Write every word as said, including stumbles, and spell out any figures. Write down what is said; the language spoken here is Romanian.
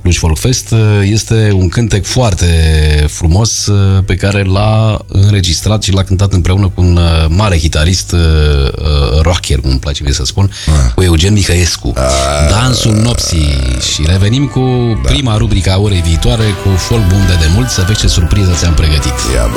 Cluj Folk Fest. Este un cântec foarte frumos pe care l-a înregistrat și l-a cântat împreună cu un mare hitarist rocker, cum îmi place mie să spun, ah. cu Eugen Mihăescu. Ah. Dansul nopții. Și revenim cu da. prima rubrică a orei viitoare cu folk bun de demult, să vezi ce surpriză ți-am pregătit. Ia,